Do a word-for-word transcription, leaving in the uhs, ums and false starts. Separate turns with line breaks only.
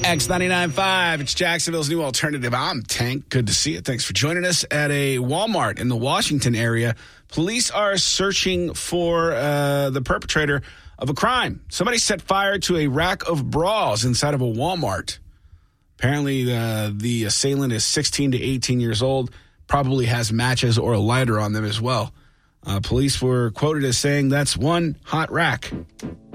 X ninety-nine point five, it's Jacksonville's new alternative. I'm Tank. Good to see you. Thanks for joining us at a Walmart in the Washington area. Police are searching for uh, the perpetrator of a crime. Somebody set fire to a rack of bras inside of a Walmart. Apparently, uh, the assailant is sixteen to eighteen years old, probably has matches or a lighter on them as well. Uh, police were quoted as saying, "That's one hot rack."